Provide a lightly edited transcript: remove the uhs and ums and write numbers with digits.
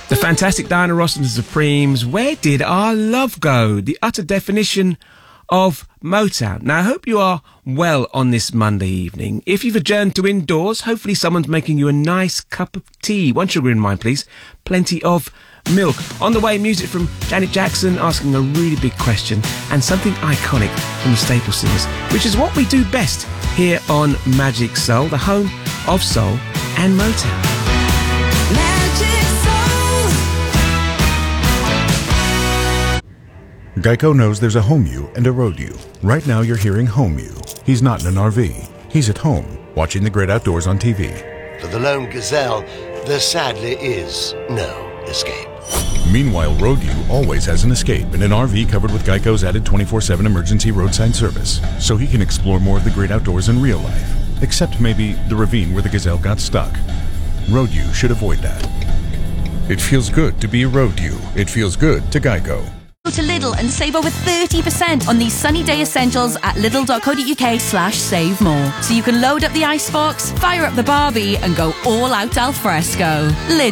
The fantastic Diana Ross and the Supremes. Where did our love go? The utter definition of Motown. Now, I hope you are well on this Monday evening. If you've adjourned to indoors, hopefully someone's making you a nice cup of tea. 1 sugar in mine, please. Plenty of milk. On the way, music from Janet Jackson asking a really big question and something iconic from the Staple Singers, which is what we do best here on Magic Soul, the home of soul and Motown. Geico knows there's a home you and a road you. Right now you're hearing home you. He's not in an RV. He's at home, watching the great outdoors on TV. For the lone gazelle, there sadly is no escape. Meanwhile, road you always has an escape in an RV covered with Geico's added 24/7 emergency roadside service, so he can explore more of the great outdoors in real life. Except maybe the ravine where the gazelle got stuck. Road you should avoid that. It feels good to be a road you. It feels good to Geico. Go to Lidl and save over 30% on these sunny day essentials at lidl.co.uk/save more. So you can load up the icebox, fire up the Barbie and go all out al fresco. Lidl.